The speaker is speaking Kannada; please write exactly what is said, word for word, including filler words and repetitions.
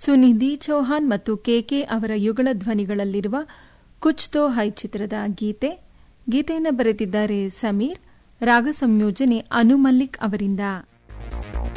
ಸುನಿಧಿ ಚೌಹಾನ್ ಮತ್ತು ಕೆಕೆ ಅವರ ಯುಗಳ ಧ್ವನಿಗಳಲ್ಲಿರುವ ಕುಚ್ ತೋ ಹೈ ಚಿತ್ರದ ಗೀತೆ. ಗೀತೆಯನ್ನು ಬರೆದಿದ್ದಾರೆ ಸಮೀರ್, ರಾಗ ಸಂಯೋಜನೆ ಅನು ಮಲ್ಲಿಕ್ ಅವರಿಂದ.